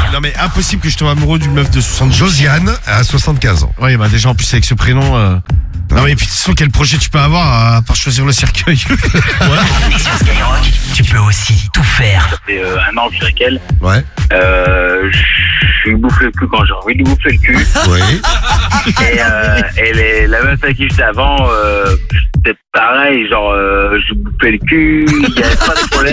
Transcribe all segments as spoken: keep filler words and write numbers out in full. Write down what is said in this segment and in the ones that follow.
Non mais impossible que je tombe amoureux d'une meuf de soixante. Josiane a soixante-quinze ans. Oui, bah déjà en plus avec ce prénom. Euh... Non mais puis de toute façon, quel projet tu peux avoir à part choisir le cercueil. Voilà. Et sur Skyrock, tu peux aussi tout faire. Ça fait euh, un an que je suis avec elle. Ouais. Euh, je lui bouffe le cul quand j'ai envie de lui bouffer le cul. Oui. Et, euh, et les, la meuf avec qui j'étais avant, euh, c'était pareil, genre euh, je lui bouffais le cul, il n'y avait pas de problème.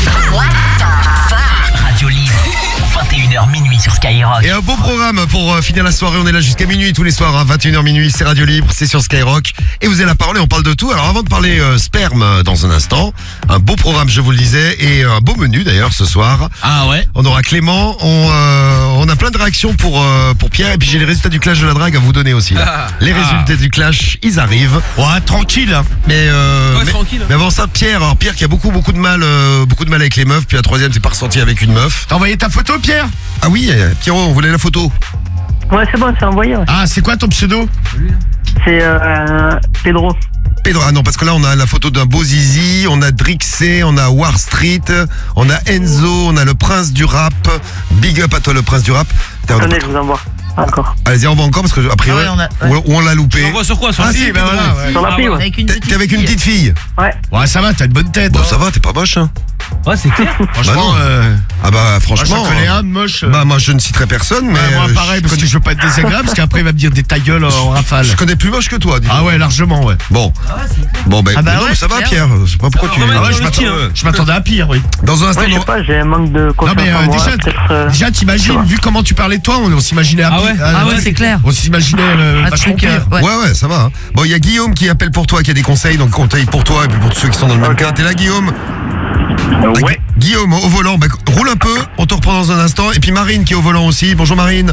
Radio Libre, vingt et une heures minuit sur Skyrock. Et un beau programme pour euh, finir la soirée. On est là jusqu'à minuit tous les soirs, à vingt et une heures minuit. C'est Radio Libre, c'est sur Skyrock. Et vous avez la parole et on parle de tout. Alors avant de parler euh, sperme euh, dans un instant, un beau programme, je vous le disais, et un beau menu d'ailleurs ce soir. Ah ouais. On aura Clément. On, euh, on a plein de réactions pour euh, pour Pierre. Et puis j'ai les résultats du clash de la drague à vous donner aussi. Là. Les résultats du clash, ils arrivent. Ouais, tranquille. Hein. Mais, euh, Ouais, mais, tranquille. mais avant ça, Pierre. Alors Pierre qui a beaucoup beaucoup de mal, euh, beaucoup de mal avec les meufs. Puis la troisième, c'est pas ressenti avec une meuf. T'as envoyé ta photo, Pierre? Ah oui, euh, Pierrot, on voulait la photo. Ouais, c'est bon, c'est envoyé. Ouais. Ah, c'est quoi ton pseudo? C'est euh, Pedro. Pedro, ah non, parce que là, on a la photo d'un beau zizi, on a Drixé, on a War Street, on a Enzo, on a le prince du rap. Big up à toi, le prince du rap. T'es un- Attendez, je vous envoie. Encore. Allez-y, on va encore parce que, a priori, Ah ouais, on a- ouais. ou- ou on l'a loupé. On voit sur quoi? Sur Ah le si, site, ben Pedro. voilà, ouais. Sur la Ah, pile, ouais. ouais. Avec une T'es petite t'es avec une fille. petite fille. Ouais. Ouais, ça va, t'as une bonne tête. Bon, hein. ça va, t'es pas moche, hein. Ouais, c'est clair. Franchement, Bah non. euh, Ah bah, moi, franchement. j'en connais euh, un de moche. euh. Bah, moi, je ne citerai personne, mais. Ouais, moi, euh, pareil, je parce que connais- je veux pas être désagréable, parce qu'après, il va me dire des ta gueule en rafale. Je connais plus moche que toi, dis donc. Ah ouais, largement, ouais. Bon. Bon, ben, Ah bah non, ouais, ça va, c'est Pierre. Je sais pas pourquoi tu. Ah ouais, Ah ouais, dans je le style, m'attendais hein. je m'attendais à pire, oui. Dans un instant, Ouais, je on- sais pas, j'ai un manque de Non, confiance mais euh, en moi. déjà, peut-être, euh, déjà t'imagines, vu comment tu parlais de toi, on, on s'imaginait à Ah pire. ouais euh, Ah ouais, c'est clair. On s'imaginait euh, Un vachement truc, euh, pire. ouais. Ouais, ouais, ça va. Hein. Bon, il y a Guillaume qui appelle pour toi, qui a des conseils, donc conseil pour toi et puis pour tous ceux qui sont dans le même Ok. cas. T'es là, Guillaume? Euh, Ah, ouais. Gu- Guillaume, au volant, bah, roule un peu, on te reprend dans un instant. Et puis Marine qui est au volant aussi. Bonjour Marine.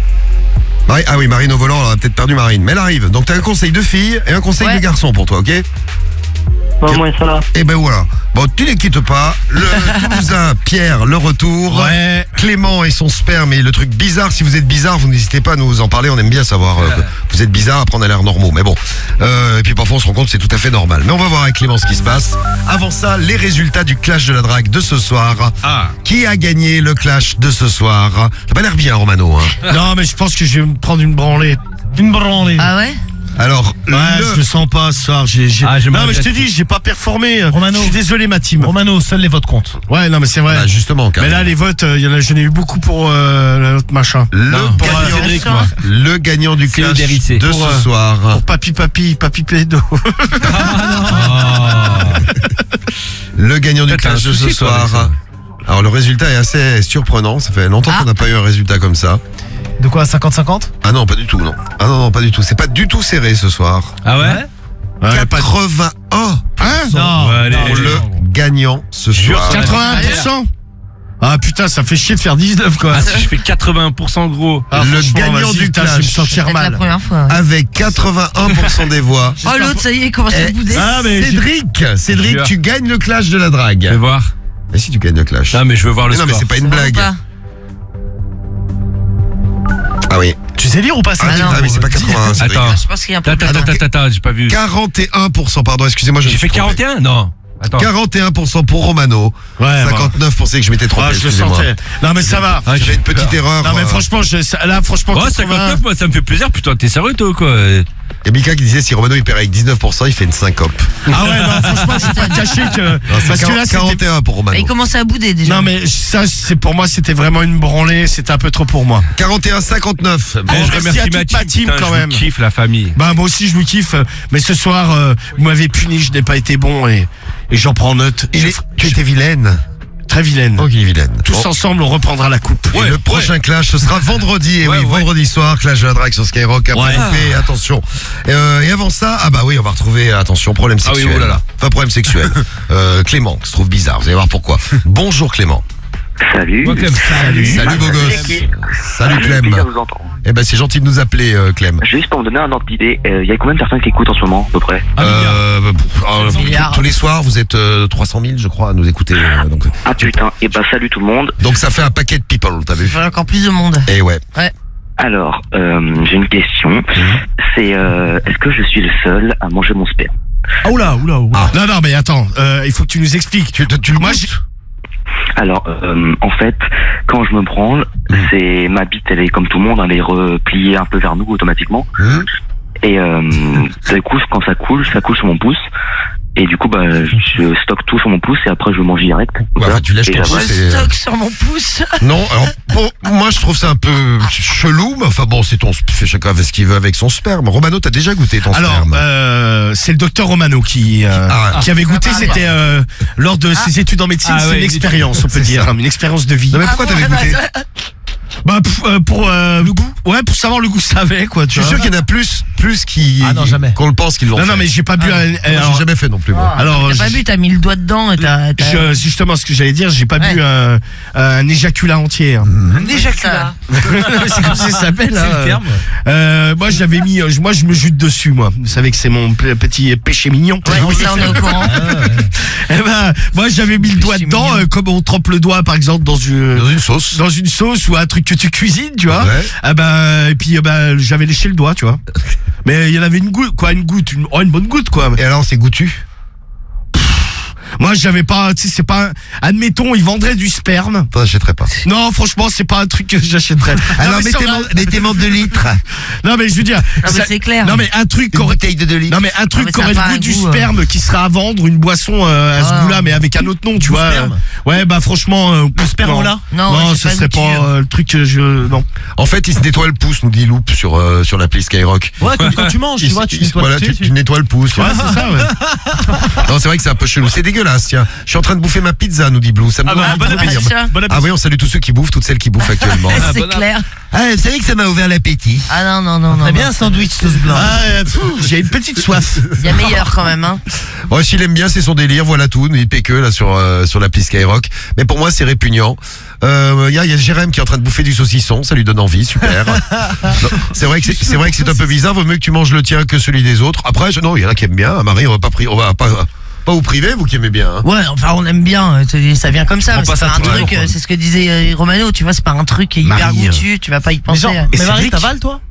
Mari- Ah oui, Marine au volant, on a peut-être perdu Marine, mais elle arrive. Donc t'as un conseil de fille et un conseil Ouais. de garçon pour toi, ok? Bon, moi, ça va. Et ben voilà. Bon, tu les quittes pas. Le Toulousain, Pierre, le retour. Ouais. Clément et son sperme et le truc bizarre. Si vous êtes bizarre, vous n'hésitez pas à nous en parler. On aime bien savoir euh, que vous êtes bizarre. Après, on a l'air normaux. Mais bon. Euh, et puis parfois, on se rend compte que c'est tout à fait normal. Mais on va voir avec Clément ce qui se passe. Avant ça, les résultats du clash de la drague de ce soir. Ah. Qui a gagné le clash de ce soir? T'as pas l'air bien, Romano. Hein. Non, mais je pense que je vais me prendre une branlée. Une branlée. Ah ouais? Alors, Ouais, le... je le sens pas ce soir. J'ai, j'ai... Ah, je me non, mais je te regrette. dis, j'ai pas performé. Romano. Je suis désolé, ma team. Romano, seuls les votes comptent. Ouais, non, mais c'est vrai. Ah, justement, mais carrément. là, les votes, il y en a, j'en ai eu beaucoup pour euh, l'autre machin. Le Non, pour gagnant, euh, Cédric, moi. le gagnant du C'est le clash dérissé. de Pour, ce euh, soir. Pour papi, papi, papi pédo. Le gagnant du Peut-être clash un de ce souci, toi, avec soir. ça. Alors le résultat est assez surprenant. Ça fait longtemps Ah. qu'on n'a pas eu un résultat comme ça. De quoi, cinquante cinquante? Ah non, pas du tout, non. Ah non, non, pas du tout. C'est pas du tout serré ce soir. Ah ouais? Ouais, pas de- quatre-vingt-un Hein Non, Ouais, allez, pour allez. le gagnant ce Jure, soir. quatre-vingts pour cent. Ah putain, ça fait chier de faire dix-neuf quoi. Ah, si je fais quatre-vingts pour cent gros. Ah, le franchement, gagnant vas-y, du putain, je vais me clash. sentir C'est la mal. première fois. ouais. Avec quatre-vingt-un pour cent des voix. Oh, l'autre, ça y est, il commence à Eh, bouder. Ah, mais j'ai- Cédric, Cédric, Jure. tu gagnes le clash de la Je vais drague. voir. Mais si tu gagnes le clash. Non, mais je veux voir le Mais non, mais score. c'est pas une Ça va ou blague. pas? Ah oui. Tu sais lire ou pas ça? Ah, non. ah, mais c'est pas quatre-vingt-un. Cédric. Attends. Je pense qu'il y a un peu Attends, de attends, attends, attends, j'ai pas vu. quarante et un pour cent, pardon, excusez-moi, je me J'ai suis fait trompé. quarante et un? Non. Attends. quarante et un pour cent pour Romano. Ouais, bon. cinquante-neuf pour cent que je m'étais trompé, Ah, je le excusez-moi. sentais. Non, mais ça va. Ah, J'avais une petite erreur. Non, mais euh, franchement, je, ça- là, franchement, Oh, quatre-vingts. cinquante-neuf, moi, ça me fait plaisir. Putain, t'es sérieux, toi, ou quoi? Il y a Mika qui disait si Romano il perd avec dix-neuf pour cent, il fait une syncope. Ah ouais, non, franchement, je vais pas te cacher que. Non, c'est Parce que là, c'était. quarante et un pour Bah, Romano. il commençait à bouder déjà. Non, mais ça, c'est pour moi, c'était vraiment une branlée. C'était un peu trop pour moi. quarante et un cinquante-neuf. Bon, Eh, je merci remercie à toute ma ma team, team, putain, quand je vous même. kiffe la famille. Bah, moi aussi, je vous kiffe. Mais ce soir, euh, vous m'avez puni, je n'ai pas été bon et, et j'en prends note. Il Je- est- Tu étais vilaine. Très vilaine. Oh, qui est vilaine. Tous Bon. ensemble, on reprendra la coupe. Et le prochain clash, ce sera vendredi. Et Ouais, oui, ouais. vendredi soir, clash de la drague sur Skyrock. Après, Ouais. loupé, attention. Euh, et avant ça, ah bah oui, on va retrouver, attention, problème Ah oui, sexuel. oh là là. Pas problème sexuel. euh, Clément, qui se trouve bizarre. Vous allez voir pourquoi. Bonjour Clément. Salut. Moi, Clem. Salut. Salut beau gosse. Salut. Salut Plaisir Clem. de vous entendre. Eh ben c'est gentil de nous appeler euh, Clem. Juste pour me donner un ordre d'idée, il y a combien de personnes qui écoutent en ce moment, à peu près? Euh, bah, pff, euh, milliards. tous les soirs, vous êtes euh, trois cent mille, je crois, à nous écouter. euh, donc, Ah putain, et bah salut tout le monde. donc ça fait un paquet de people, t'as vu? Il faut encore plus de monde. Eh ouais. Alors, euh, j'ai une question. Mhm. C'est, euh, est-ce que je suis le seul à manger mon sperme? Ah, oula, oula, oula. Non, non, mais attends, euh, il faut que tu nous expliques. Tu, tu, tu le Moi, goûtes j'ai- Alors, euh, en fait, quand je me branle, c'est ma bite, elle est comme tout le monde, elle est repliée un peu vers nous automatiquement. Mmh. Et euh, du coup, quand ça coule, ça coule sur mon pouce. Et du coup, bah, je stocke tout sur mon pouce et après je mange direct. Ouais, Voilà. enfin, tu lèches Et ton j'avale. pouce et... Stock sur mon pouce. Non, alors pour moi je trouve ça un peu chelou, mais enfin bon, c'est ton, fait chacun fait ce qu'il veut avec son sperme. Romano, t'as déjà goûté ton Alors, sperme euh, c'est le docteur Romano qui, euh, Ah. qui avait goûté, c'était euh, lors de ses études en médecine, Ah c'est ouais, une il expérience, on peut c'est dire, ça. hein, une expérience de vie. Non mais pourquoi Ah bon, t'avais eh ben, goûté? ça- Bah, pour, euh, pour euh, le goût. Ouais, pour savoir le goût, ça avait quoi. Je Tu suis vois. sûr qu'il y en a plus, plus qui, Ah non, jamais. qu'on le pense qu'ils l'ont Non, fait. non, mais j'ai pas bu. Ah, un- Moi, alors, j'ai jamais fait non plus. Moi. alors, T'as pas je- vu, t'as mis le doigt dedans et t'as. t'as- je- justement, ce que j'allais dire, j'ai pas Ouais. bu un, un éjaculat entier. hein. Un éjaculat. c'est comme ça s'appelle. C'est hein. le terme. Euh, moi, j'avais mis, euh, moi, je me jute dessus, moi. Vous savez que c'est mon p- petit péché mignon. Ouais, ça, on est au courant. Eh ben, moi, j'avais mis le doigt Péché dedans, mignon. euh, comme on trempe le doigt, par exemple, dans une, Dans une sauce. dans une sauce ou un truc que tu cuisines, tu vois. Ouais. Ah ben, et puis, eh ben, j'avais léché le doigt, tu vois. Mais il y en avait une goutte, quoi, une goutte, une, oh, une bonne goutte, quoi. Et alors, c'est goûtu? Moi, j'avais pas, tu sais, c'est pas, admettons, ils vendraient du sperme. Toi, j'achèterais pas. Non, franchement, c'est pas un truc que j'achèterais. Alors, Non, mais ça mettez-moi, aurait- mettez-moi deux litres. Non, mais je veux dire. Non, mais ça- c'est clair. Non, mais un truc Une qu'aurait- bouteille de deux litres. Non mais un truc mais qui ça aurait a le pas goût un du goût, sperme qui serait à vendre, une boisson euh, à ce Ah. goût-là, mais avec un autre nom, tu vois. sperme. euh, Ouais, bah franchement, euh, Le sperme non. là Non, Non, ouais, ce c'est serait goûtu, pas hein. euh, le truc que je non. En fait, il se nettoie le pouce, nous dit Loop sur, euh, sur l'appli Skyrock. Ouais, comme quand tu manges, tu Il- vois, tu il- nettoies voilà, tu tu, sais, tu nettoies le pouce. Ouais, c'est ça. Ouais. Non, c'est vrai que c'est un peu chelou. C'est dégueulasse, tiens. Je suis en train de bouffer ma pizza, nous dit Blue. Ça me Ah donne bah, envie bon de appétit. revenir. tiens. Bon Ah appétit. oui, on salue tous ceux qui bouffent, toutes celles qui bouffent actuellement. Ah, C'est bon clair. Ah, vous savez que ça m'a ouvert l'appétit. Ah non, non, non, non. Très non. bien un sandwich sauce blanc. Ah, euh, pfff, j'ai une petite soif. Il y a meilleur quand même, hein. Bon, s'il aime bien, c'est son délire, voilà tout. Il fait que là sur, euh, sur l'appli Skyrock. Mais pour moi, c'est répugnant. Euh, Il y, a, il y a Jérém qui est en train de bouffer du saucisson, ça lui donne envie, super. Non, c'est vrai que c'est c'est vrai que c'est un peu bizarre, vaut mieux que tu manges le tien que celui des autres. Après, je- non, il y en a qui aiment bien. Marie, on va pas, pri- on va pas, pas vous priver, vous qui aimez bien. Hein. Ouais, enfin, on aime bien. euh, c'est- Ça vient comme ça. On Mais c'est passe pas à un tout le truc. jour, euh, quoi. C'est ce que disait euh, Romano. Tu vois, c'est pas un truc hyper Marie, goûtu. Tu vas pas y Mais penser. genre, euh. mais Et Marie, Cédric t'avales toi?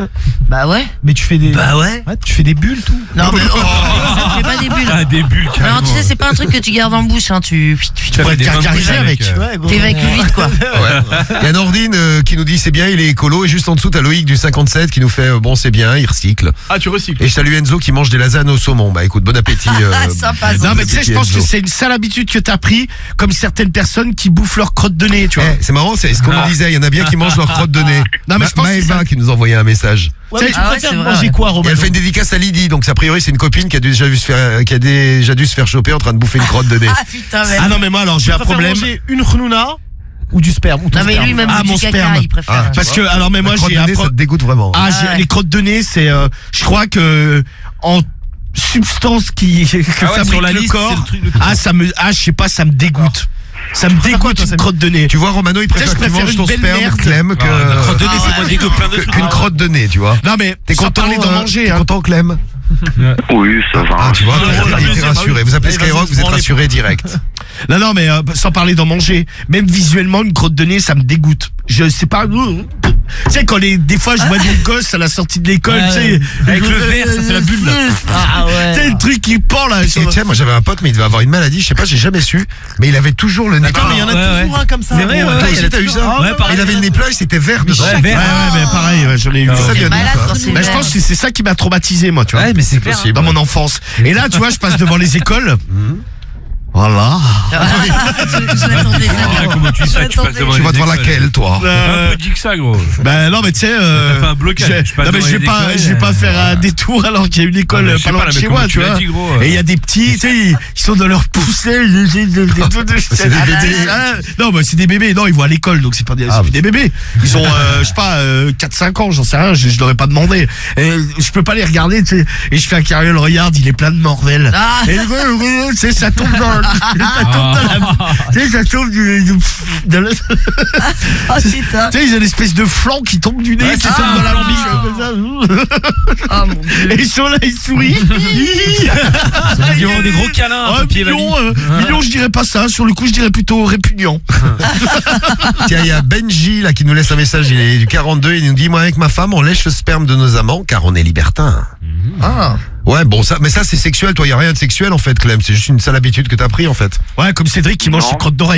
Bah ouais. Mais tu fais des. Bah ouais. Ouais, tu fais des bulles tout. Non, mais oh, ça ne fait pas des bulles. Ah, des bulles, Non, carrément. tu sais, c'est pas un truc que tu gardes en bouche. Hein. Tu Tu pourrais te gargariser avec. euh, Ouais, gros. t'évacues vite, quoi. Ouais. Il y a Nordine euh, qui nous dit c'est bien, il est écolo. Et juste en dessous, t'as Loïc du cinquante-sept qui nous fait euh, bon, c'est bien, il recycle. Ah, tu recycles. Et je salue Enzo qui mange des lasagnes au saumon. Bah écoute, bon appétit. euh, Ah, sympa, bon Non mais tu sais, appétit, je pense Enzo. que c'est une sale habitude que t'as pris, comme certaines personnes qui bouffent leur crotte de nez, tu vois. Eh, c'est marrant, c'est ce qu'on nous disait. Il y en a bien qui mangent leur crotte de nez. Non, mais je pense que Maëva ça- qui nous envoyait un message. Ouais, mais tu Ah ouais, préfères c'est vrai, manger ouais. quoi, Et Romano? elle fait une dédicace à Lydie, donc a priori c'est une copine qui a déjà dû se faire, qui a déjà dû se faire choper en train de bouffer une crotte de nez. Ah putain, mais. Ah non mais moi alors j'ai Tu un préfères problème. manger une chnouna ou du sperme ou ton Non, mais sperme. lui, même Ah, du mon caca, sperme. il préfère. Ah, Parce que alors mais moi La crotte j'ai de un nez, pro- ça te dégoûte vraiment. Ah, Ah j'ai- ouais. les crottes de nez, c'est, euh, je crois que en substance qui que Ah ouais, fabrique sur la le liste, corps, c'est le truc le- ah ça me, ah je sais pas, ça me dégoûte. Ça me préfères quoi, dégoûte toi, une Samy crotte de nez. Tu vois, Romano, il Tu sais, préfère je que tu préfère manges une ton belle sperme, merde. Clem, que, Ah, la crotte de nez, Ah, c'est moins dégueu, plein de que- trucs. qu'une crotte de nez, tu vois. Non mais T'es sans content parler d'en euh, manger. T'es Hein. content, Clem? Oui, ça va. Ah, tu vois, ouais, il ouais, était ouais, rassuré. ouais, Vous appelez ouais, vas-y, Skyrock, vous êtes prends les- rassuré direct. Non non mais euh, sans parler d'en manger, même visuellement une crotte de nez ça me dégoûte. Je sais pas. Tu sais quand les des fois je vois des gosses à la sortie de l'école, Ouais, tu sais, avec le verre, ça fait la bulle, là. Ah Tu sais ouais. le truc qui pend là. Et tiens, moi j'avais un pote, mais il devait avoir une maladie, je sais pas, j'ai jamais su, mais il avait toujours le nez Non, plat. mais il y en a Ouais, toujours ouais. un comme ça. C'est vrai, gros. ouais, Toi ouais, aussi, t'as eu ça? Ouais, pareil. Il avait le nez plat et c'était vert dedans. Ouais, Ouais, vert. ouais, mais pareil, ouais, je l'ai eu. Ça, ça C'est vient d'où, malade ça quand c'est Mais je vert. pense que c'est ça qui m'a traumatisé moi, tu vois. Ouais, mais c'est possible. Dans mon enfance. Et là, tu vois, je passe devant les écoles. Voilà. Je l'attendais, Ah, comment tu sais, tu passes devant Tu les vas te voir écoles. laquelle, toi? C'est un Euh, peu dit que ça, gros. ben non, mais tu sais, euh, Ça fait un blocage. j'ai- Je passe non mais devant je vais les pas, écoles, je vais pas euh, faire un détour alors qu'il y a une école Ah, mais euh, je pas sais loin pas, de mais chez comment moi, tu tu l'as vois. dit, gros, Et il y a des petits, tu sais, ils ils sont dans leur poussée, ils- ils- ils- ils- C'est des bébés. Ah, non, bah c'est des bébés. Non, ils vont à l'école, donc c'est pas des, Ah, c'est plus des bébés. Ils ont, euh, je sais pas, euh, quatre cinq ans, j'en sais rien. Je, je leur ai pas demandé. Et je peux pas les regarder, tu sais. Et je fais un carré, le regarde, il est plein de morvelles. Ah. Et tu sais, ça tombe dans, ça tombe dans la, tu sais, ça tombe du, du- de la- Ah putain. tu sais, ils ont une espèce de flanc qui tombe du nez, Ouais, qui c'est tombe ça, dans la un bouche, flambiche, comme ça. Oh mon dieu. Et ils sont là, ils sourient. Ils ont des gros câlins, Oh, un papier mignon, vanille. euh, mignon, je dirais pas ça. Sur le coup, je dirais plutôt répugnant. Tiens, il y a Benji là qui nous laisse un message, il est du quarante-deux, il nous dit moi avec ma femme on lèche le sperme de nos amants car on est libertin. Ah. Ouais, bon ça, mais ça c'est sexuel, toi il y a rien de sexuel en fait, Clem, c'est juste une sale habitude que t'as pris en fait. Ouais, comme Cédric qui mange Non. ses crottes d'oreille.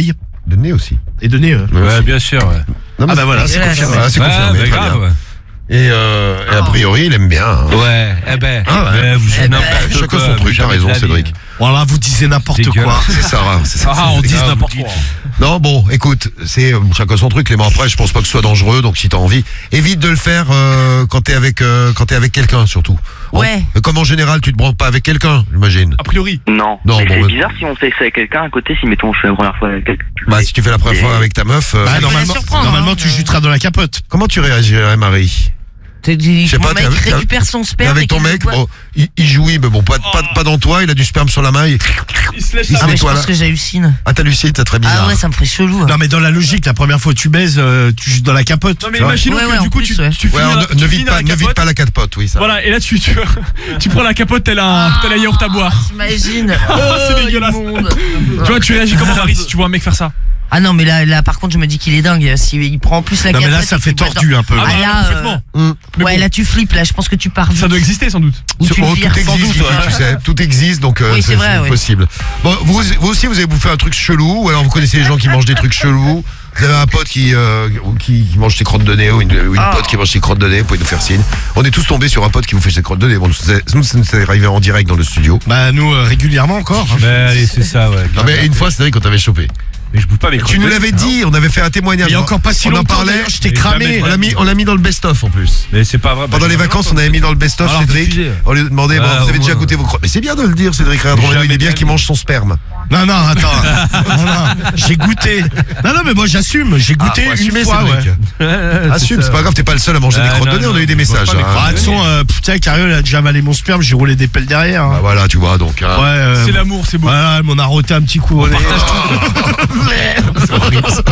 De nez aussi. Et de nez. euh. Ouais, bien sûr, ouais. Non, mais Ah bah voilà, c'est Ouais, confirmé. Ah, c'est Ouais, confirmé, bah, très grave, bien. ouais. Et, euh, et a priori, il aime bien. hein. Ouais, eh ben. Ah ouais. eh, vous Eh êtes ben. n'importe Chacun quoi, son truc, mais t'as jamais raison, de la Cédric. vie. Voilà, vous disiez n'importe Dégueulasse. quoi. C'est Sarah, c'est ça. Ah, on dit Ah, n'importe vous quoi. Non, bon, écoute, c'est euh, chacun son truc, Clément. Après, je pense pas que ce soit dangereux, donc si t'as envie, évite de le faire euh, quand t'es avec euh, quand t'es avec quelqu'un, surtout. Ouais. En- Comme en général, tu te branles pas avec quelqu'un, j'imagine. A priori. Non. Non, mais bon, c'est ouais. bizarre si on fait ça avec quelqu'un à côté, si mettons je fais la première fois avec quelqu'un. Bah, si tu fais la première fois avec ta meuf, euh, Bah, peut normalement, la surprendre, normalement hein, tu mais- juteras dans la capote. comment tu réagirais, Marie? T'es dit, Je sais mon pas, mec t'es avec- t'es récupère son sperme. Avec et ton qu'il mec, le boit. bon, il, il jouit, mais bon, pas, pas, pas dans toi, il a du sperme sur la main. Il, Il se laisse il Ah, se mais je nettoie pense là. que j'hallucine. Ah, t'as Lucie, t'as très bizarre. Ah ouais, ça me ferait chelou. hein. Non mais dans la logique, la première fois que tu baises, euh, tu jutes dans la capote. Non, mais tu vois. imaginons Ouais, que ouais, du en coup, plus, tu, ouais. tu Ouais, finis, on la- ne, tu ne finis vide dans pas, la ne vide capote. pas la quatre potes, oui, ça. Voilà, et là, tu, tu, tu prends la capote, t'as la, t'as la yaourt à boire. T'imagines? Oh, c'est dégueulasse. immonde. Tu vois, tu réagis comment, Marie, si tu vois un mec faire ça? Ah non, mais là, là, par contre, je me dis qu'il est dingue. S'il prend en plus la Non mais là capote ça et fait qu'il boit tordu un peu. Ah, bah, là, complètement. Hum. Mais Ouais, bon, là, tu flippes. Là, je pense que tu pars vite. ça doit exister sans doute. Ou tu Oh, le tout vires sans existe, doute. Guy, ouais. tu sais, tout existe, donc euh, Oui, c'est c'est vrai, c'est oui. possible. Bon, vous, vous aussi, vous avez bouffé un truc chelou, ou alors vous connaissez des gens qui mangent des trucs chelous. Vous avez un pote qui, euh, qui, qui mange ses crottes de nez, ou une, ou une Ah. pote qui mange ses crottes de nez, vous pouvez nous faire signe. On est tous tombés sur un pote qui vous fait ses crottes de nez. Bon, nous, c'est- nous, ça nous est arrivé en direct dans le studio. Bah nous euh, régulièrement encore. hein. Mais allez, c'est ça, ouais. Non, mais une fois, c'est vrai qu'on t'avait chopé. Mais je bouffe pas mes Tu nous l'avais dit, on avait fait un témoignage. Il y a encore pas si on en longtemps, parlait. d'ailleurs, je t'ai Mais cramé. jamais. On l'a mis, on l'a mis dans le best-of en plus. Mais c'est pas vrai. Pendant les vacances, on avait mis dans le best-of Alors, Cédric. diffusé. On lui demandait, bon, Ah, vous avez au déjà moins. goûté vos crottes. Mais c'est bien de le dire, Cédric. Regarde, il Jamais est bien de qu'il la mange son sperme. Non non attends. non, non, j'ai goûté. Non non mais moi j'assume, j'ai goûté Ah, faut une assumer, fois. Cédric. Ouais. Assume, c'est pas grave, t'es pas le seul à manger Ah, des crottes non, de nez, on a non, eu des je vois messages. pas les hein. Bah de toute façon, euh, putain Cario il a déjà avalé mon sperme, j'ai roulé des pelles derrière. Bah hein. voilà, tu vois, donc. hein. Ouais. euh, C'est l'amour, c'est beau. Voilà, elle m'en a roté un petit coup. On partage tout. C'est horrible, ça.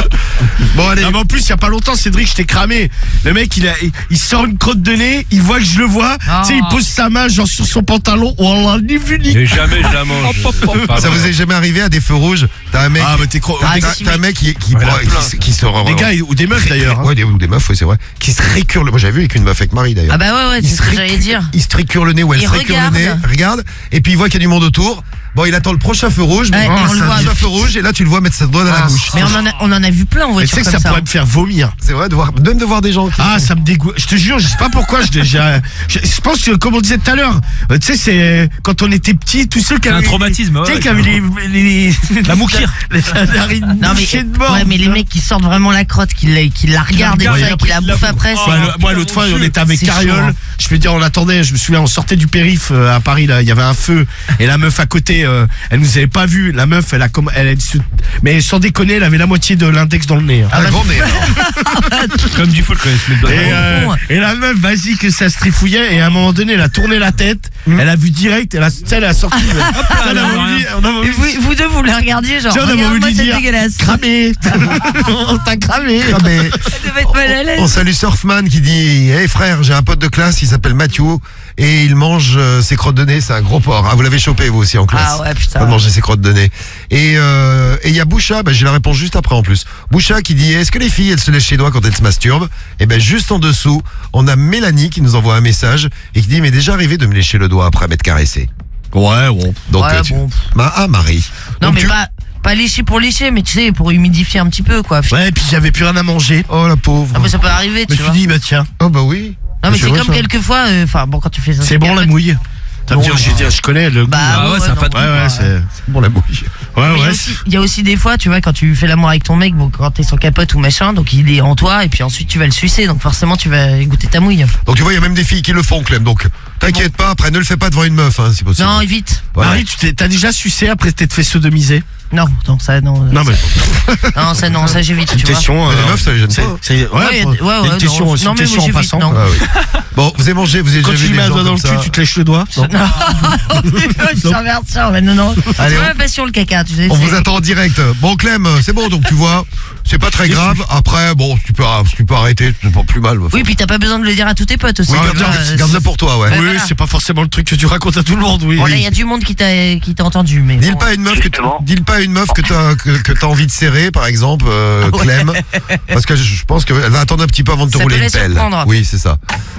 Bon, allez. Non, mais en plus, il y a pas longtemps, Cédric, je t'ai cramé. Le mec, il, a, il, il sort une crotte de nez, il voit que je le vois. Ah. Tu sais, il pose sa main, genre sur son pantalon. Oh là, ni vu ni. Et jamais je la mange. C'est pas Ça vrai. vous est jamais arrivé à des feux rouges? T'as un mec. Ah, mais t'es cro- Ah, des, T'as si, t'as un oui. mec qui, qui, Ouais, prend- la qui, plainte. se- qui se rend- des gars ou des meufs d'ailleurs. hein. Ouais, des, ou des meufs, oui, c'est vrai. Qui se récurent le. Moi, j'avais vu avec une meuf avec Marie d'ailleurs. Ah bah ouais, ouais, Il c'est se ce que récu- j'allais dire. Il se tricure le nez ou elle Il se récure le nez, regarde. regarde, et puis il voit qu'il y a du monde autour. Bon, il attend le prochain feu rouge, mais Ouais, et on le le voit. prochain feu rouge, et là tu le vois mettre sa doigt dans la bouche. Mais on en a, on en a vu plein en Et voiture tu sais que comme ça ça. pourrait me faire vomir. C'est vrai, de voir, même de voir des gens qui. Ah, ça me dégoûte. Je te jure, je sais pas pourquoi. Je, déjà, je, je pense que, comme on disait tout à l'heure, euh, tu sais, c'est quand on était petit, tous ceux qui C'est un avaient. traumatisme, Tu sais, ouais, qui avaient les, les, La moukir. les, la narine Non mais, bouchée de mort. ouais, mais les mecs qui sortent vraiment la crotte, qui la, qui la regardent et tout regardent, ça, et qui la bouffent après, Bah, c'est. le- moi, l'autre fois, on était avec C'est chaud, Cariole. hein. Je peux dire, on attendait. Je me souviens, on sortait du périph' euh, à Paris. Là, il y avait un feu. Et la meuf à côté, euh, elle nous avait pas vu. La meuf, elle a comme, elle, elle se- mais sans déconner, elle avait la moitié de l'index dans le nez. hein. Un grand nez. alors. Comme du foot quand il se met dedans. Et, euh, fond. et la meuf, vas-y que ça se trifouillait. Et à un moment donné, elle a tourné la tête. Elle a vu direct. Elle a, tu sais, elle a sorti. elle a voulu, on a Et voulu, vous, vous deux, vous la regardiez, genre, tu sais, on a voulu regarde-moi, lui c'est dire, dégueulasse. cramé. On t'a cramé. Ah, mais- Ça devait être mal à l'aise. On salue Surfman qui dit: Hey frère, j'ai un pote de classe, il s'appelle Mathieu et il mange euh, ses crottes de nez, c'est un gros porc. Ah, vous l'avez chopé vous aussi en classe. Ah ouais, putain. Pas de manger ses crottes de nez. Et euh, et il y a Boucha, bah, j'ai la réponse juste après en plus. Boucha qui dit: est-ce que les filles elles se lèchent les doigts quand elles se masturbent? Et ben juste en dessous, on a Mélanie qui nous envoie un message et qui dit: mais déjà arrivé de me lécher le doigt après m'être caressé. Ouais, bon. Donc Ouais, euh, tu... bon. Bah, ah Marie. Non Donc, mais tu- pas, pas lécher pour lécher, mais tu sais, pour humidifier un petit peu, quoi. Ouais, et puis j'avais plus rien à manger. Oh la pauvre. Ah, mais ça peut arriver, Je me tu suis vois. dit, bah tiens, Oh bah oui. Non mais C'est c'est vrai, comme ça. quelquefois, enfin bon, quand tu fais ça. c'est bon la mouille. Ça me Bon, dire, je vais dire, je connais le goût. Bah Ah ouais, ouais, ça a non, pas de Ouais, bon, ouais, bah, c'est. Bon la bouille. Ouais, Mais il y a ouais. aussi- il y a aussi des fois, tu vois, quand tu fais l'amour avec ton mec, bon, quand t'es sans capote ou machin, donc il est en toi, et puis ensuite tu vas le sucer, donc forcément tu vas goûter ta mouille. Donc tu vois, il y a même des filles qui le font, Clem. Donc t'inquiète pas, après ne le fais pas devant une meuf, hein, si possible. Non, évite. Ouais. Marie, tu t'es- t'as déjà sucé après t'être fait sodomiser? Non, non, ça, non. Non, mais. Non, ça, non, ça j'évite, Une tu vois. question. Mais les euh, meufs, ça les gêne c'est- pas. c'est- Ouais, Ouais, faut- ouais, il y a ouais, une question, non, c'est non, une mais question moi, en j'évite, passant. non. quoi. Ah oui. Bon, vous avez mangé, vous avez Quand déjà tu vu lui des mets un gens doigt dans comme le cul, ça. tu te lèches le doigt? Non. Je suis inversion, mais non, non. Allez, C'est on- ma passion le caca, tu sais. On c'est- vous attend en direct. Bon Clem, c'est bon, donc tu vois, c'est pas très grave. Après, bon, tu peux, tu peux arrêter, c'est pas plus mal. Oui, puis t'as pas besoin de le dire à tous tes potes aussi. Oui, tu garde- vois, garde- euh, garde-le pour toi, ouais. Ouais, Oui, voilà. c'est pas forcément le truc que tu racontes à tout le monde, oui. Bon, là, il y a du monde qui t'a qui t'a entendu, mais. Dis-le bon. pas à une meuf que t- Justement. dis-le pas à une meuf que t'as que, que t'as envie de serrer, par exemple, euh, Ah ouais. Clem, parce que je, je pense qu'elle va attendre un petit peu avant de te Ça rouler peut une la pelle. surprendre. Oui, c'est ça.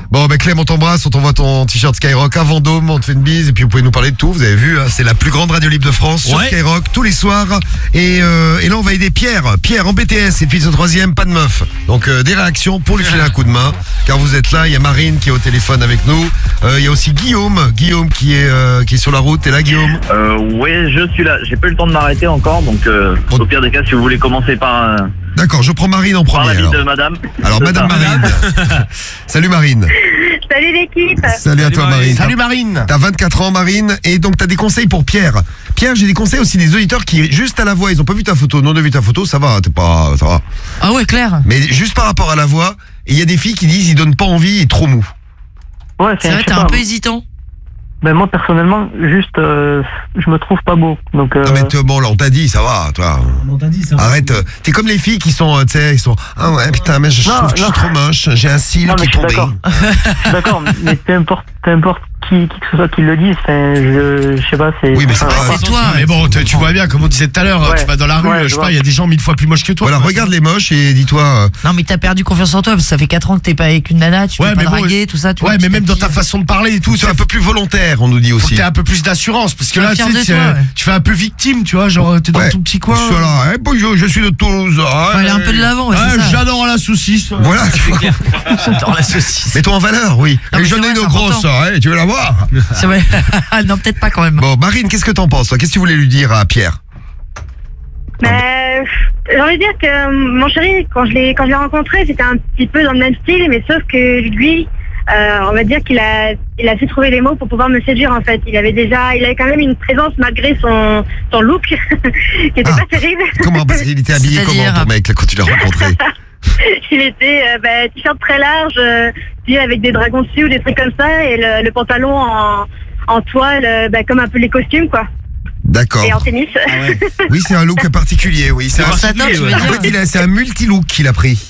Bon, ben Clem, on t'embrasse, on t'envoie ton t-shirt Skyrock à Vendôme, on te fait une bise et puis vous pouvez nous parler de tout. Vous avez vu, hein, c'est la plus grande radio libre de France sur Ouais. Skyrock tous les soirs. Et, euh, et là, on va aider Pierre. Pierre en B T S et puis ce troisième, pas de meuf. Donc euh, des réactions pour lui filer un coup de main. Car vous êtes là, il y a Marine qui est au téléphone avec nous. Euh, Il y a aussi Guillaume, Guillaume qui est euh, qui est sur la route. T'es là, Guillaume? Euh, oui, je suis là. J'ai pas eu le temps de m'arrêter encore, donc euh, Bon. au pire des cas, si vous voulez commencer par, euh, D'accord, je prends Marine en par premier. l'avis Alors, de madame. alors C'est Madame ça. Marine. Salut Marine. Salut l'équipe. Salut à toi Marine. Salut Marine. T'as vingt-quatre ans Marine et donc t'as des conseils pour Pierre. Pierre, j'ai des conseils aussi des auditeurs qui juste à la voix, ils ont pas vu ta photo, non de vu ta photo, ça va, t'es pas, ça va. Ah ouais, clair. Mais juste par rapport à la voix, il y a des filles qui disent ils donnent pas envie, il est trop mou. Ouais, C'est je vrai, sais t'es pas. un peu hésitant. Ben moi personnellement, juste, euh, je me trouve pas beau. Donc, euh, Non mais t'es- bon là on t'a dit, ça va, toi. On t'a dit ça. Arrête, euh, t'es comme les filles qui sont, euh, tu sais, ils sont, ah ouais putain mais je, je Non, trouve que je suis non. trop moche, j'ai un cil Non, mais qui je est suis tombé. d'accord. D'accord, mais peu importe, peu importe qui, qui que ce soit qui le dise, enfin, je, je sais pas, c'est. Oui, mais c'est enfin, pas- C'est toi. Mais bon, tu tu vois bien, comme on disait tout à l'heure, Ouais. tu vas dans la rue, Ouais, je je sais pas, vois. il y a des gens mille fois plus moches que toi. Voilà, regarde les moches et dis-toi. euh, Non, mais t'as perdu confiance en toi parce que ça fait quatre ans que t'es pas avec une nana, tu Ouais, peux pas mais bon, draguer, tout ça. Tu Ouais, vois, mais petit même à dans petit. ta façon de parler et tout, c'est tu un peu plus volontaire, on nous dit faut aussi. que t'aies un peu plus d'assurance, parce que Sois là, tu fier sais, de tu- toi, ouais. tu fais un peu victime, tu vois, genre t'es dans Ouais. ton petit coin. Je suis là, eh, bonjour, je suis de Toulouse. hein. Faut aller un peu de l'avant, ouais, Ouais, c'est ça. j'adore la saucisse. Voilà, tu vois. J'adore la saucisse. Mets-toi en valeur, oui. Non, Et mais j'en c'est ai vrai, une c'est grosse, important. hein, tu veux la voir? C'est vrai. Non, peut-être pas quand même. Bon, Marine, qu'est-ce que t'en penses, toi? Qu'est-ce que tu voulais lui dire à Pierre? Ben, j'ai envie de dire que euh, mon chéri, quand je l'ai quand je l'ai rencontré, c'était un petit peu dans le même style, mais sauf que lui, euh, on va dire qu'il a il a su trouver les mots pour pouvoir me séduire en fait. Il avait déjà, il avait quand même une présence malgré son son look qui était Ah. pas terrible. Comment? Parce qu'il était habillé comment, C'est-à-dire ton mec, là, quand tu l'as rencontré? Il était euh, ben, t-shirt très large, euh, puis avec des dragons dessus ou des trucs comme ça, et le, le pantalon en en toile, euh, ben, comme un peu les costumes quoi, D'accord. et en tennis. Oui, c'est un look particulier, oui. C'est C'est un, pour Satan, tu veux en fait, dire il a- c'est un multi-look qu'il a pris.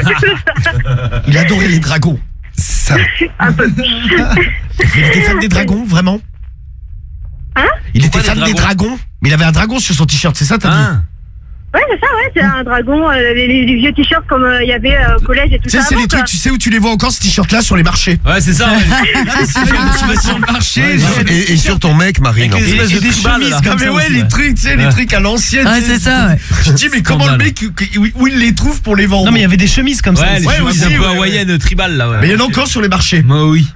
Il adorait les dragons. Ça. Un peu. Il était fan des dragons, vraiment. Hein? Il était Pourquoi fan des des dragons. Mais il avait un dragon sur son t-shirt, c'est ça, t'as dit? Hein Ouais, c'est ça, ouais, c'est un dragon, euh, les, les- les vieux t-shirts comme euh, il y avait euh, au collège et tout Tu sais, ça. c'est avant, les quoi. trucs, tu sais où tu les vois encore, ces t-shirts-là, sur les marchés. Ouais, c'est ça. Ouais. Tu vas sur le marché, Et, et sur ton mec, Marine. Avec en les plus. et, espèces et de des tribales, chemises là. comme Comme mais ça ouais, aussi, les ouais. trucs, tu sais, les Ouais. trucs à l'ancienne. Ouais, tu sais. c'est ça, ouais. Je te dis, mais comment le Scandale. mec, où, où il les trouve pour les vendre? Non, mais il y avait des chemises comme ça. Ouais, aussi. les Ouais, chemises aussi, un peu ouais, hawaïennes, tribales, là, ouais. Mais il y en a encore sur les marchés. Moi, oui.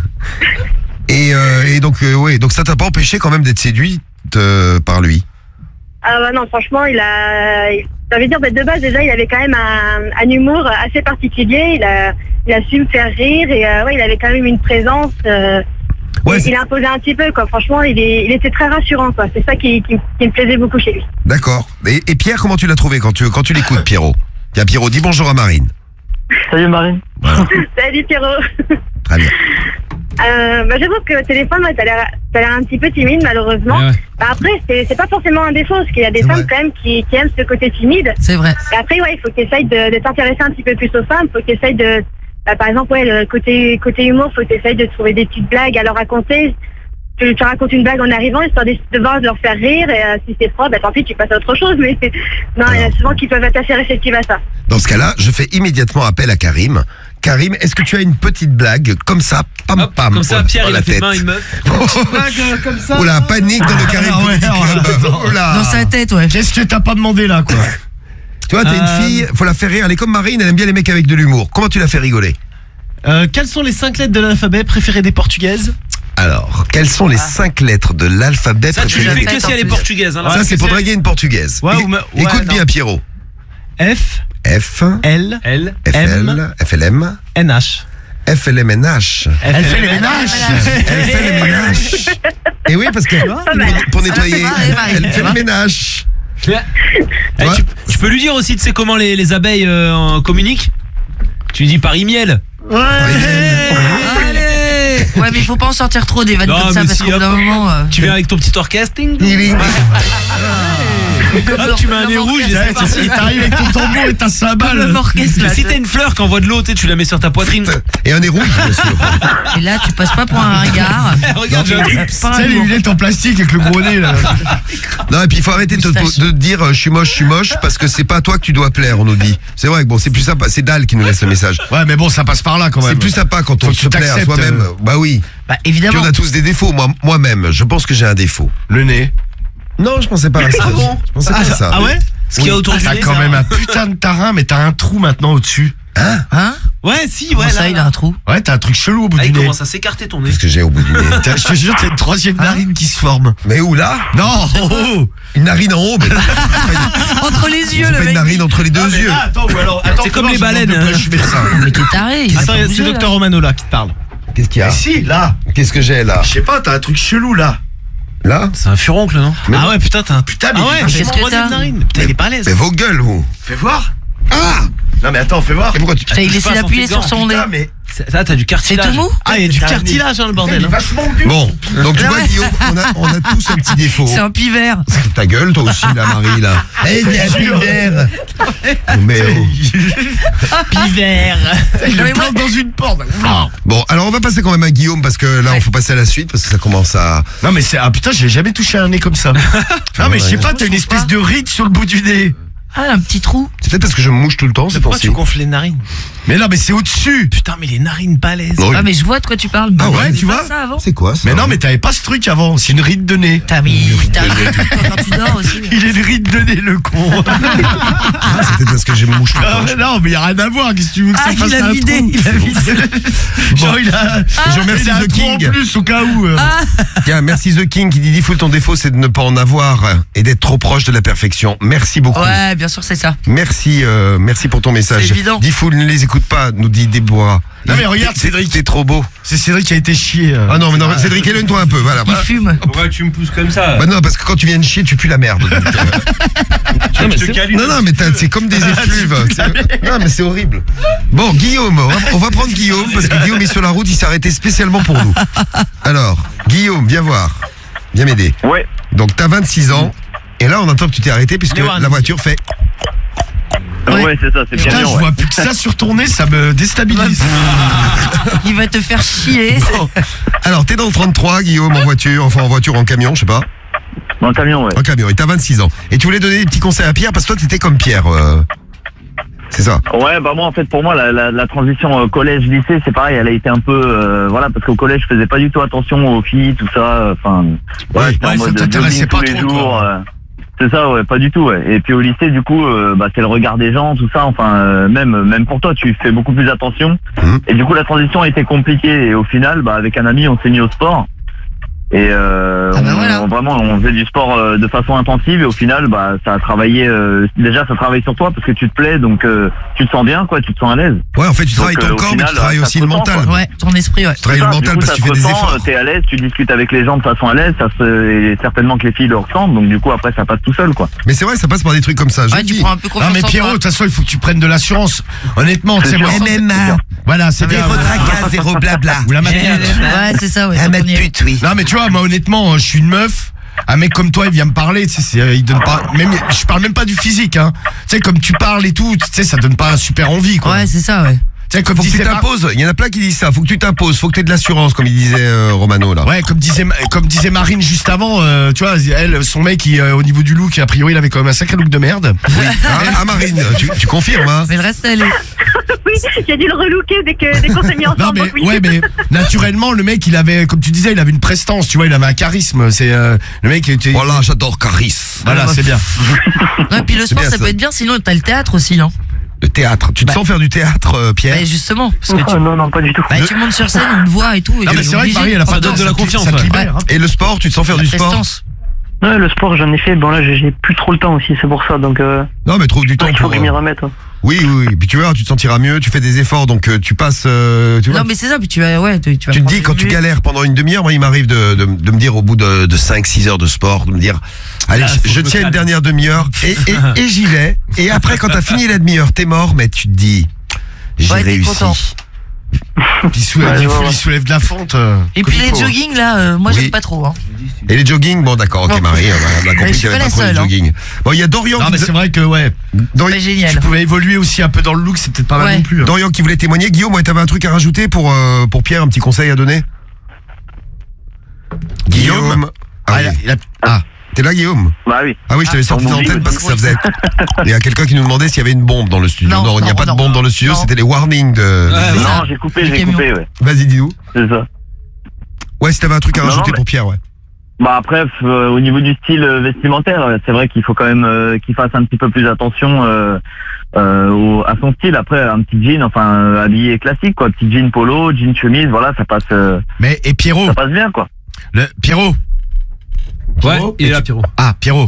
Et, euh, et donc, euh, ouais, donc ça t'a pas empêché quand même d'être séduite euh, par lui. Ah bah non, franchement, il a... il- Ça veut dire, bah, de base, déjà, il avait quand même un, un humour assez particulier. Il a, il a su me faire rire et euh, ouais, il avait quand même une présence... euh, Ouais, il, c'est- il imposait un petit peu, quoi. Franchement, il, est, il était très rassurant, quoi. C'est ça qui, qui, qui me plaisait beaucoup chez lui. D'accord. Et, et Pierre, comment tu l'as trouvé quand tu, quand tu l'écoutes, Pierrot? Tiens, Pierrot, dis bonjour à Marine. Salut Marine. Salut Pierrot. Très bien. Euh, bah, j'avoue que au téléphone, ouais, t'as l'air t'as l'air un petit peu timide, malheureusement. Ouais, ouais. Bah, après, c'est c'est pas forcément un défaut, parce qu'il y a des C'est femmes vrai. quand même qui, qui aiment ce côté timide. C'est vrai. Et après, ouais, il faut que tu essayes de, de t'intéresser un petit peu plus aux femmes. Il faut que tu essayes de... Bah, par exemple, ouais, le côté, côté humour, il faut que tu essayes de trouver des petites blagues à leur raconter. Tu, tu racontes une blague en arrivant, histoire de, de voir, de leur faire rire. Et euh, si c'est froid, bah, tant pis, tu passes à autre chose. Mais non, il y en a souvent qui peuvent être assez réceptifs à ça. Dans ce cas-là, je fais immédiatement appel à Karim. Karim, est-ce que tu as une petite blague comme ça, pam Hop, pam, comme ça, dans Pierre, il la a fait tête. main à une meuf. comme ça. Oh là, panique dans le Karim Ah ouais, Comedy ouais, Club. ouais. Oh là. Dans sa tête, ouais. Qu'est-ce que t'as pas demandé là, quoi? Tu vois, t'as Euh, une fille, faut la faire rire. Elle est comme Marine, elle aime bien les mecs avec de l'humour. Comment tu la fais rigoler? Euh, quelles sont les cinq lettres de l'alphabet préférées des portugaises? Alors, quelles sont les cinq lettres de l'alphabet Ça, tu le préféré? fais que si elle est portugaise. Hein, Ça, c'est pour draguer une portugaise. Ouais, Éc- ou me- ouais, Écoute non. bien, Pierrot. F, F, L, Elle. F L, M. F L M, N H. F L M N H. Elle fait les ménages. Elle fait les ménages. Et oui, parce que pour, pour nettoyer, Ah, c'est vrai, elle c'est fait le vrai. ménage. Eh, Ouais. tu, tu peux lui dire aussi, tu sais comment les, les abeilles euh, en communiquent? Tu lui dis par e-miel. Allez. Ouais, mais il faut pas en sortir trop des vannes Non, comme ça mais parce si, qu'au bout hop. d'un moment. euh, Tu viens avec ton petit orchestre. ding, ding. Ding, ding. Hop, tu mets un nez rouge et c'est parti. T'arrives avec ton tambour et ta cymbale. Si t'as une fleur qui envoie de l'eau, tu la mets sur ta poitrine. Et un nez rouge, bien sûr. Et là, tu passes pas pour un ringard. Regarde, j'ai un truc. Tu sais, les lunettes en plastique avec le gros nez, là. Non, et puis il faut arrêter de te, de te dire euh, je suis moche, je suis moche, parce que c'est pas à toi que tu dois plaire, on nous dit. C'est vrai que bon, c'est plus sympa. C'est Dal qui nous laisse le message. Ouais, mais bon, ça passe par là quand même. C'est plus sympa quand on Faut que se tu plaît à t'acceptes, soi-même. euh. Bah oui. Bah, Puis évidemment. on a tous des défauts. Moi, moi-même, je pense que j'ai un défaut. Le nez. Non, je pensais pas à ça. Ah bon Je pensais pas à ça. Ah ouais? Ce qu'il y a autour du T'as nez, quand c'est même un- un putain de tarin, mais t'as un trou maintenant au-dessus. Hein Hein? Ouais, si, Comment ouais. ça, là, il là. a un trou. Ouais, t'as un truc chelou au bout Ah, du il nez. commence à s'écarter ton nez. Qu'est-ce que j'ai au bout du nez? T'as- Je te jure, t'as une troisième narine qui se forme. Mais où là? Non, oh, oh. Une narine en haut, mais Entre les yeux, c'est le pas une mec. narine entre les deux Ah, mais yeux. là, attends, ou alors, attends, C'est comme comment les je demande baleines, de près, hein. Je suis médecin. Mais t'es taré. il a Attends, pas c'est bougé, là. docteur Romano là qui te parle. Qu'est-ce qu'il y a? Ah si, là. Qu'est-ce que j'ai là? Je sais pas, t'as un truc chelou là. Là? C'est un furoncle, non? Ah ouais, putain, t'as un Putain, mais Ah ouais, il est j'ai une qu'est-ce que troisième t'as narine. Putain, il est pas à l'aise. Mais vos gueules, vous. Fais voir. Ah! Non mais attends, fais voir. Et pourquoi tu. Putain, il touche essaie pas à son d'appuyer petit gant, sur son nez. Putain, mais Là, t'as du C'est cartilage. tout mou? Ah, il y a du T'as un cartilage, hein, le il bordel. est hein. vachement dur. Bon, donc tu Ah vois, ouais. Guillaume, on a, on a tous un petit défaut. C'est un pivert. Ta gueule, toi aussi, là, Marie, là. Eh, il y a un vert. Mais oh. Pivert. Il Non, le mais moi- plante dans une porte. Bon, alors on va passer quand même à Guillaume parce que là, Ouais. on faut passer à la suite parce que ça commence à. Non mais c'est ah putain, j'ai jamais touché un nez comme ça. Non mais je sais pas, t'as une espèce de ride sur le bout du nez. Ah, un petit trou. C'est peut-être parce que je me mouche tout le temps, c'est Pourquoi pour ça. tu gonfles les narines? Mais non mais c'est au-dessus. Putain, mais les narines balèzes. Non, Ah, mais je vois de quoi tu parles. Ah ouais, Mais tu pas vois ça avant. C'est quoi ça? Mais non mais t'avais pas ce truc avant, c'est une ride de nez. T'as mis. T'as quand tu dors aussi. Il est une ride de nez le con. Ah, c'est peut-être parce que je me mouche tout le Ah, temps. mais non mais y a rien à voir, qu'est-ce que tu veux que Ah, ça fasse il a un vidé, trou il a vidé. Genre il a Je remercie il a un The trou en King. plus au cas où. euh. Tiens, merci The King qui dit Diffoul, ton défaut c'est de ne pas en avoir et d'être trop proche de la perfection. Merci beaucoup. Ouais, bien sûr, c'est ça. Merci, euh, merci pour ton message. C'est évident. Diffoul, ne les écoute pas, nous dit Déborah. Non, mais regarde, T'es- Cédric. T'es trop beau. C'est Cédric qui a été chié. euh. Ah non, mais non, Cédric, éloigne-toi un peu, voilà. Il voilà. fume. Pourquoi tu me pousses comme ça? Bah non, parce que quand tu viens de chier, tu pues la merde. donc, euh, Non, mais c'est- Non, non, mais t'as- c'est comme des effluves. C'est- Non, mais c'est horrible. Bon, Guillaume, on va, on va prendre Guillaume, parce que Guillaume est sur la route, il s'est arrêté spécialement pour nous. Alors, Guillaume, viens voir. Viens m'aider. Ouais. Donc, t'as vingt-six ans, et là, on entend que tu t'es arrêté, puisque Les Warren. la voiture fait... Ouais. Ouais, c'est ça, c'est bien Putain, bien, je ouais. vois plus que ça sur ton nez, ça me déstabilise. Il va te faire chier. Bon. Alors, t'es dans le trente-trois, Guillaume, en voiture, enfin en voiture, en camion, je sais pas. Dans le camion, ouais. En camion, et t'as vingt-six ans. Et tu voulais donner des petits conseils à Pierre, parce que toi, t'étais comme Pierre. euh, C'est ça. Ouais, bah moi en fait pour moi la, la, la transition euh, collège-lycée c'est pareil, elle a été un peu euh, voilà parce qu'au collège je faisais pas du tout attention aux filles tout ça, enfin Ouais, j'étais en ouais, ça mode t'intéressait jogging pas tous les trop, jours. quoi. euh, c'est ça, ouais, pas du tout, ouais. Et puis au lycée du coup euh, bah c'est le regard des gens tout ça, enfin euh, même même pour toi tu fais beaucoup plus attention. Mhm. Et du coup la transition a été compliquée et au final bah avec un ami on s'est mis au sport. Et euh, Ah bah on, voilà. on- vraiment on faisait du sport euh, de façon intensive et au final bah ça a travaillé euh, déjà ça travaille sur toi parce que tu te plais donc euh, tu te sens bien quoi, tu te sens à l'aise. Ouais, en fait, tu travailles Donc, ton euh, au corps, mais final, tu travailles ça aussi se le ressent, mental. quoi. Ouais, ton esprit, ouais. Tu travailles C'est le ça, mental du coup, parce que tu ça fais se des ressent, efforts. euh, T'es à l'aise, tu discutes avec les gens de façon à l'aise, ça se, et certainement que les filles le ressentent, donc du coup après ça passe tout seul quoi. Mais c'est vrai, ça passe par des trucs comme ça. Je Ouais, le tu dis. prends un peu confiance Non mais en Pierrot, de toi. toute façon, il faut que tu prennes de l'assurance. Honnêtement, tu sais sûr. moi. M M A. Voilà, c'est bien. Vérodraca, zéro blabla. Ou la manière. Ouais, c'est ça, ouais. Un c'est mètre premier. pute, oui. Non mais tu vois, moi honnêtement, je suis une meuf. Un mec comme toi, il vient me parler, tu sais, c'est- il donne pas, même, je parle même pas du physique, hein. Tu sais, comme tu parles et tout, tu sais, ça donne pas super envie, quoi. Ouais, c'est ça, ouais. Tu sais, comme Faut que tu disait Mar- t'imposes. Il y en a plein qui disent ça. Faut que tu t'imposes. Faut que tu aies de l'assurance, comme il disait euh, Romano là. Ouais, comme disait, comme disait Marine juste avant, euh, tu vois, elle, son mec, il, euh, au niveau du look, a priori, il avait quand même un sacré look de merde. Oui. Ah, ah, Marine, tu, tu confirmes, hein? Mais le reste, elle est. Oui, j'ai dû le relooker dès que dès qu'on s'est mis ensemble. Non mais donc oui. ouais mais naturellement le mec il avait comme tu disais il avait une prestance tu vois il avait un charisme c'est euh, le mec était Voilà, j'adore Caris. voilà c'est bien Ouais, puis le sport, bien, ça ça. peut être bien, sinon t'as le théâtre aussi, hein. Le théâtre. Tu te Bah. sens faire du théâtre, euh, Pierre? Bah, justement. Parce que tu, Ah, non, non, pas du tout. bah, tu montes sur scène, on te voit et tout. Et non mais t'es c'est vrai que obligé. Marie elle a Ça pas donne tort, de la ça te- confiance, ça te ouais. libère, hein. Et le sport, tu te sens faire La du sport? prestance. Ouais, le sport, j'en ai fait. Bon, là, j'ai j'ai plus trop le temps aussi, c'est pour ça. Donc, euh, Non, mais trouve du temps il faut pour. que je m'y euh, remette. hein. Oui, oui, oui. Puis tu vois, tu te sentiras mieux, tu fais des efforts, donc euh, tu passes. euh, tu vois, Non, mais c'est ça, puis tu vas, ouais, tu, tu vas tu te prendre dis, quand tu des- galères pendant une demi-heure, moi, il m'arrive de, de, de me dire au bout de, de cinq six heures de sport, de me dire, allez, Ah, je, faut que je je me tiens une calme. dernière demi-heure, et, et, et j'y vais. Et après, quand t'as fini la demi-heure, t'es mort, mais tu te dis, j'ai Ouais, t'es réussi. content. Il soulève, il faut- il soulève de la fente. euh, Et comme puis il les faut. jogging là, euh, moi Oui. j'aime pas trop. Hein. Et les jogging, bon d'accord, ok Bon. Marie, on a, on a Mais compris je qu'il suis y avait pas pas la trop de seule, hein. jogging. Bon, il y a Dorian Non, qui mais nous- c'est vrai que, ouais, Dorian, C'est génial. tu pouvais évoluer aussi un peu dans le look, c'est peut-être pas mal Ouais. non plus. hein. Dorian qui voulait témoigner. Guillaume, ouais, t'avais un truc à rajouter pour, euh, pour Pierre, un petit conseil à donner Guillaume Ah, oui. il a- ah. T'es là, Guillaume Bah oui. Ah oui, je t'avais sorti de l'antenne parce que ça faisait. Il y a quelqu'un qui nous demandait s'il y avait une bombe dans le studio. Non, Non, il n'y a non, pas de non, bombe dans le studio, c'était les warnings de. Non, j'ai coupé, j'ai coupé, ouais. Vas-y, dis-nous. C'est ça. Ouais, si t'avais un truc à Non, rajouter non, mais- pour Pierre, ouais. Bah après, f- euh, au niveau du style euh, vestimentaire, euh, c'est vrai qu'il faut quand même euh, qu'il fasse un petit peu plus attention euh, euh, au- à son style. Après, un petit jean, enfin euh, habillé classique, quoi, petit jean polo, jean chemise, voilà, ça passe. euh, Mais et Pierrot Ça passe bien, quoi. Le, Pierrot Ouais, il est là, Pierrot. Ah, Pierrot.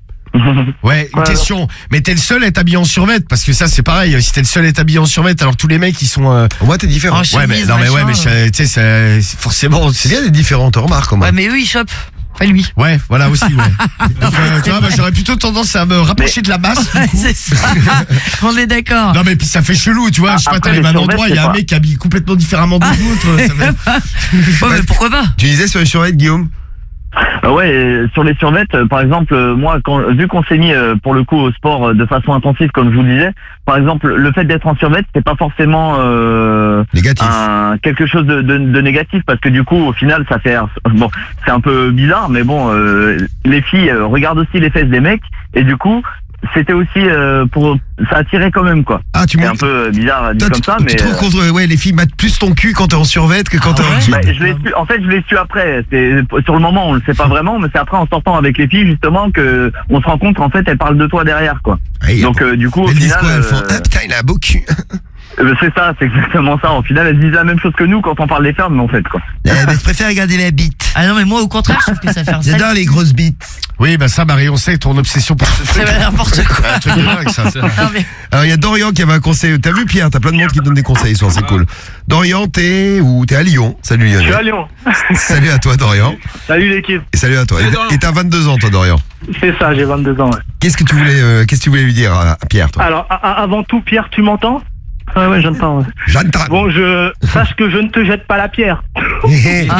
Ouais, une Ouais, question. Mais t'es le seul à être habillé en survêt, parce que ça c'est pareil. Si t'es le seul à être habillé en survêt, alors tous les mecs ils sont. Euh... Moi t'es différent. En Ouais, mais chemise, non mais ouais, mais machin, je- tu sais, c'est- c'est forcément. C'est bien d'être différent, t'en remarques comment. Ouais, mais eux ils chopent. Pas lui. Ouais, voilà aussi. Ouais. Donc, euh, tu vois, bah, j'aurais plutôt tendance à me rapprocher de la masse. du Ouais, coup. c'est ça. On est d'accord. Non mais puis ça fait chelou, tu vois. Ah, je sais pas, après, t'arrives les à un survêtements, endroit, il y c'est a un pas- mec qui habille complètement différemment de l'autre. ça fait- Ouais, mais pourquoi pas Tu disais sur les survêtements, Guillaume Euh, ouais, euh, sur les survêtes, euh, par exemple, euh, moi, quand, vu qu'on s'est mis euh, pour le coup au sport euh, de façon intensive, comme je vous le disais, par exemple, le fait d'être en survêt, c'est pas forcément euh, négatif. Un, quelque chose de, de, de négatif, parce que du coup, au final, ça fait bon, c'est un peu bizarre, mais bon, euh, les filles euh, regardent aussi les fesses des mecs, et du coup, c'était aussi euh, pour ça attirait quand même, quoi. Ah, tu c'est montres- un peu bizarre dit Toi, comme tu, ça, tu mais trouves euh, qu'on- ouais, les filles mettent plus ton cul quand t'es en survêt que quand t'es en jean. bah, je l'ai su, en fait, je l'ai su après. C'est sur le moment, on le sait pas vraiment, mais c'est après en sortant avec les filles justement que on se rend compte qu'en fait elles parlent de toi derrière, quoi. Ouais, Donc euh, du coup, au elles disent final, quoi Elles font euh, ah putain, il a un beau cul. euh, c'est ça, c'est exactement ça. Au final, elles disent la même chose que nous quand on parle des femmes, mais en fait, quoi. Eh, mais je préfère regarder la bite. Ah non, mais moi au contraire, je trouve que ça fait un sale. J'adore les grosses bites. Oui, bah ça, Marie, on sait ton obsession pour ce truc. C'est pas n'importe quoi. Un truc de dingue, ça. Non, mais- Alors il y a Dorian qui avait un conseil. T'as vu Pierre, t'as plein de monde qui te donne des conseils ce soir, c'est cool. Dorian, t'es où T'es à Lyon. Salut Je suis Lionel. à Lyon. Salut à toi Dorian. Salut l'équipe. Et salut à toi. Salut, Dorian. Et t'as vingt-deux ans toi Dorian. C'est ça, j'ai vingt-deux ans. Ouais. Qu'est-ce que tu voulais, euh, qu'est-ce que tu voulais lui dire à, à Pierre toi Alors, a- a- avant tout, Pierre, tu m'entends? Ouais, ouais, j'entends. Ouais. J'entends. Bon, je sache que je ne te jette pas la pierre. Ah,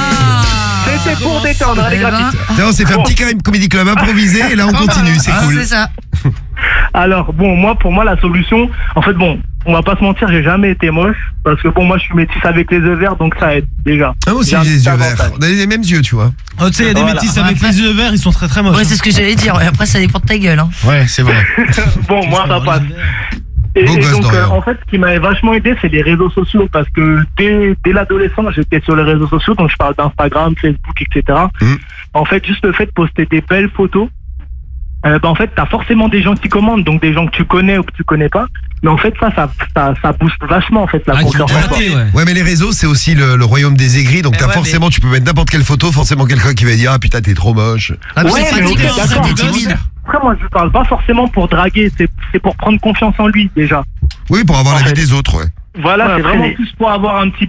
C'était pour détendre, elle est Eh ben, gratuite. Tiens, on s'est fait un petit Crime Comedy Club improvisé et là on continue, c'est ah, cool. c'est ça. Alors, bon, moi, pour moi, la solution, en fait, bon, on va pas se mentir, j'ai jamais été moche. Parce que bon, moi, je suis métisse avec les yeux verts, donc ça aide déjà. Ah moi aussi J'ai un j'ai les petit yeux avantage. verts. On a les mêmes yeux tu vois. Oh, tu sais, il y a des Voilà. métis avec Après- les yeux verts, ils sont très très moches. Ouais, c'est ce que j'allais dire. Ouais, après, ça dépend de ta gueule. Hein. Ouais, c'est vrai. Bon, moi, ça passe. Et, Beau et gosse, donc, Dorian. euh, en fait, ce qui m'avait vachement aidé, c'est les réseaux sociaux. Parce que dès, dès l'adolescence, j'étais sur les réseaux sociaux. Donc, je parle d'Instagram, Facebook, et cetera. Mm. En fait, juste le fait de poster des belles photos, euh, bah, en fait, t'as forcément des gens qui commandent. Donc, des gens que tu connais ou que tu connais pas. Mais en fait, ça, ça, ça, ça booste vachement, en fait, la Ah, qui confiance vont en soi. gratter, ouais. Ouais mais les réseaux c'est aussi le, le royaume des aigris donc Eh t'as ouais, forcément tu peux mettre n'importe quelle photo forcément quelqu'un qui va dire ah putain t'es trop moche. Ah, mais Ouais, c'est mais ok, fatigant, ça, d'accord, t'es mais timide. Après, moi, je parle pas forcément pour draguer. C'est c'est pour prendre confiance en lui, déjà. Oui pour avoir En la vie fait. des autres ouais. Voilà, Ouais, c'est après, vraiment les- plus pour avoir un petit